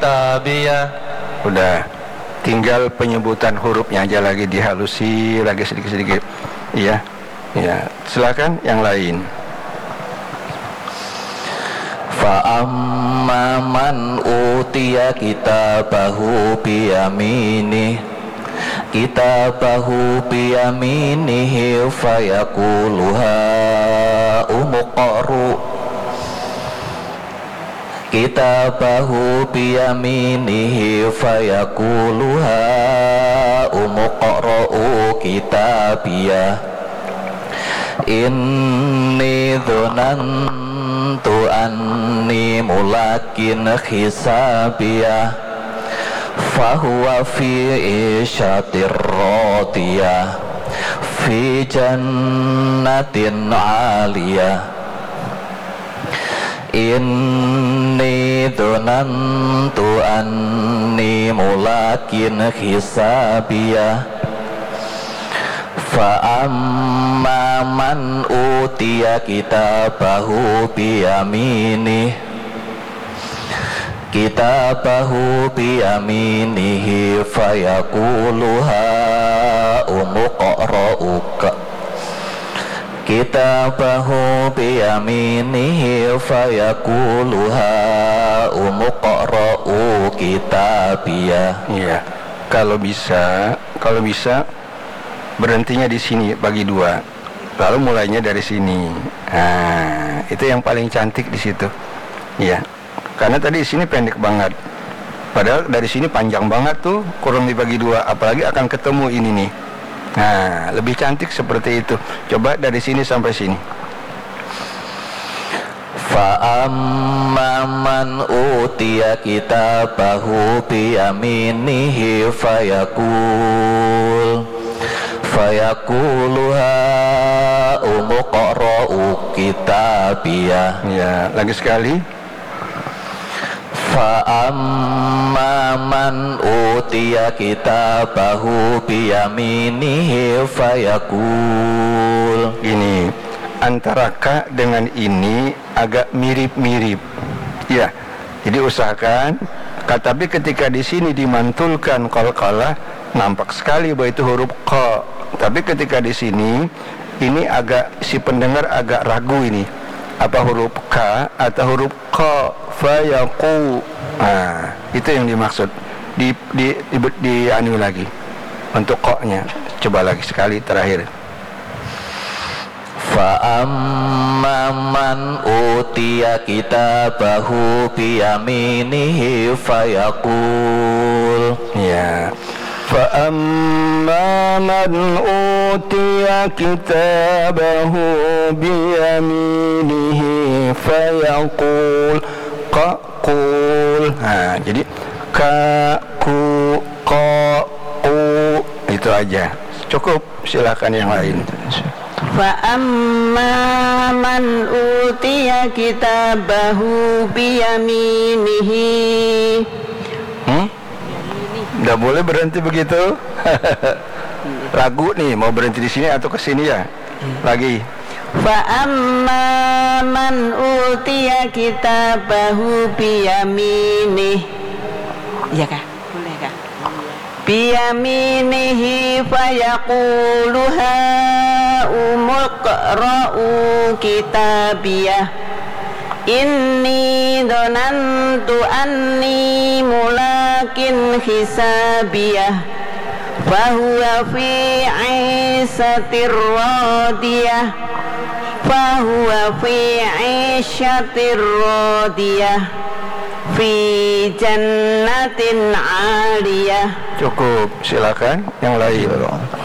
Tabiyah. Udah, tinggal penyebutan hurufnya aja lagi dihalusi lagi sedikit-sedikit. Iya, ya. Silakan yang lain. Fa amma man utiya kitabahu biyaminih fayaqulu ha umqaru kitabahu biyaminihi fayaqulu ha umqaru kitabiyah inni dhunantu anni mulakin hisabiyah fahuwa fi isyatir radiyah fi jannatin aliyah inni dhunantu anni mulakin hisabiyah fa amma man utiya kitabahu biyaminihi fayaqulu ha umqra'uka kitabahu biyaminihi fayaqulu ha umqra'u kitabiyah. Iya. Kalau bisa berhentinya di sini bagi dua. Lalu mulainya dari sini. Nah, itu yang paling cantik di situ. Iya. Karena tadi di sini pendek banget. Padahal dari sini panjang banget tuh, kurang dibagi dua. Apalagi akan ketemu ini nih. Nah, lebih cantik seperti itu. Coba dari sini sampai sini. Fa amma man utiya kitabahu biyaminihi fayaqulu ha umqra'u kitabiyah. Ya, lagi sekali. Fa amma man utiya kitabahu biyaminihi fayaqul. Ini antara ka dengan ini agak mirip-mirip. Ya. Jadi usahakan tapi ketika di sini dimantulkan qalqalah nampak sekali bahwa itu huruf qa. Tapi ketika di sini ini agak si pendengar agak ragu ini. Apa huruf ka atau huruf qa fayaqu. Nah, itu yang dimaksud. Di anu lagi. Untuk qa-nya. Coba lagi sekali terakhir. Fa amma man utiya kitabahu biyaminihi fayaqul. Ya. Fa amma man utiya kitabahu biyaminihi fayaqul qaqul. Nah, jadi ka ku qa qu itu aja. Cukup, silakan yang lain. Fa amma man utiya kitabahu biyaminihi. Nggak boleh berhenti begitu. Ragu nih mau berhenti di sini atau ke sini ya. Lagi. Fa amma man utiya kitabahu biyaminihi. Iya kah? Boleh kah? Biyaminihi fayaqulu ha umqra'u kitabiyah inni dhanantu anni mulakin hisabiyah fahuwa fi 'ishatir radiyah fi jannatin 'aliyah. Cukup, silakan yang lain.